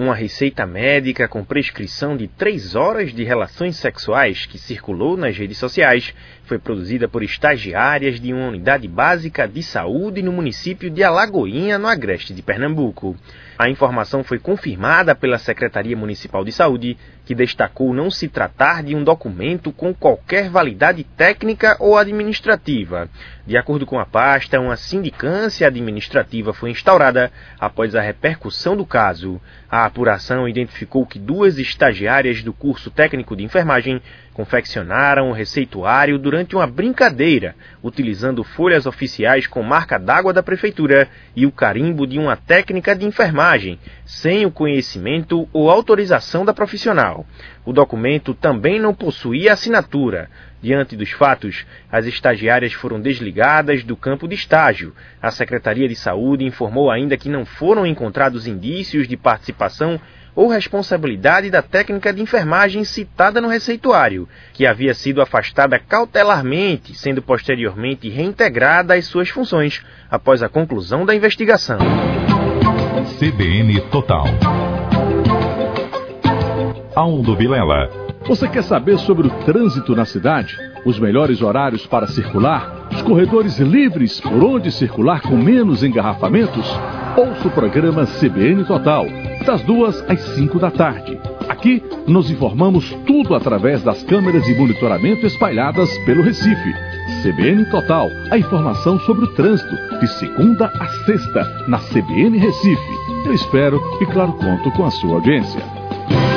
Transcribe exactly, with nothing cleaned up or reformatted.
Uma receita médica com prescrição de três horas de relações sexuais que circulou nas redes sociais foi produzida por estagiárias de uma unidade básica de saúde no município de Alagoinha, no agreste de Pernambuco. A informação foi confirmada pela Secretaria Municipal de Saúde, que destacou não se tratar de um documento com qualquer validade técnica ou administrativa. De acordo com a pasta, uma sindicância administrativa foi instaurada após a repercussão do caso. A apuração identificou que duas estagiárias do curso técnico de enfermagem confeccionaram o receituário durante uma brincadeira, utilizando folhas oficiais com marca d'água da prefeitura e o carimbo de uma técnica de enfermagem, sem o conhecimento ou autorização da profissional. O documento também não possuía assinatura. Diante dos fatos, as estagiárias foram desligadas do campo de estágio. A Secretaria de Saúde informou ainda que não foram encontrados indícios de participação ou responsabilidade da técnica de enfermagem citada no receituário, que havia sido afastada cautelarmente, sendo posteriormente reintegrada às suas funções após a conclusão da investigação. C B N Total. Aldo Vilela. Você quer saber sobre o trânsito na cidade? Os melhores horários para circular? Os corredores livres por onde circular com menos engarrafamentos? Ouça o programa C B N Total, das duas às cinco da tarde. Aqui, nos informamos tudo através das câmeras de monitoramento espalhadas pelo Recife. C B N Total, a informação sobre o trânsito, de segunda a sexta, na C B N Recife. Eu espero e, claro, conto com a sua audiência.